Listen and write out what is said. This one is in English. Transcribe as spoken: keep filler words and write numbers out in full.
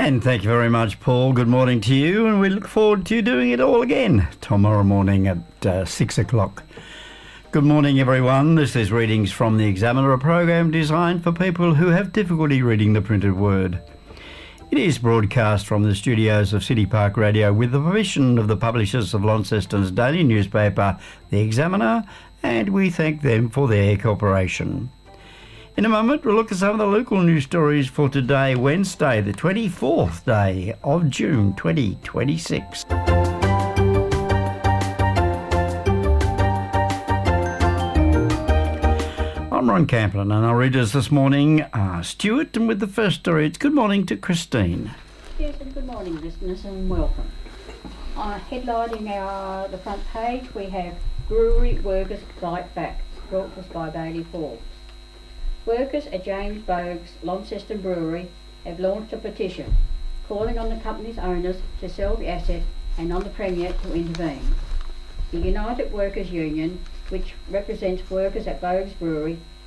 And thank you very much, Paul. Good morning to you, and we look forward to doing it all again tomorrow morning at uh, six o'clock. Good morning, everyone. This is Readings from the Examiner, a program designed for people who have difficulty reading the printed word. It is broadcast from the studios of City Park Radio with the permission of the publishers of Launceston's daily newspaper, The Examiner, and we thank them for their cooperation. In a moment, we'll look at some of the local news stories for today, Wednesday, the twenty-fourth day of June, twenty twenty-six. I'm Ron Camplin, and our readers this morning are Stuart, and with the first story, it's good morning to Christine. Yes, and good morning, listeners, and welcome. Uh, headlining our the front page, we have Brewery Workers Fight Back, brought to us by Bailey Forbes. Workers at James Boag's Launceston Brewery have launched a petition calling on the company's owners to sell the asset and on the Premier to intervene. The United Workers Union, which represents workers at Boag's Brewery,